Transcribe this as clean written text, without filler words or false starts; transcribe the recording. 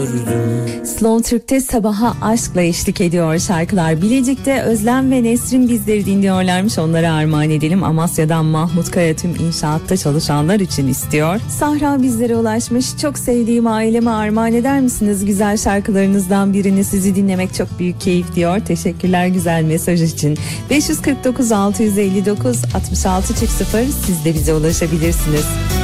Slow Türk'te sabaha aşkla eşlik ediyor şarkılar. Bilecik'te Özlem ve Nesrin bizleri dinliyorlarmış, onlara armağan edelim. Amasya'dan Mahmut Kaya tüm inşaatta çalışanlar için istiyor. Sahra bizlere ulaşmış. Çok sevdiğim aileme armağan eder misiniz? Güzel şarkılarınızdan birini, sizi dinlemek çok büyük keyif diyor. Teşekkürler güzel mesaj için. 549 659 66 0 siz de bize ulaşabilirsiniz.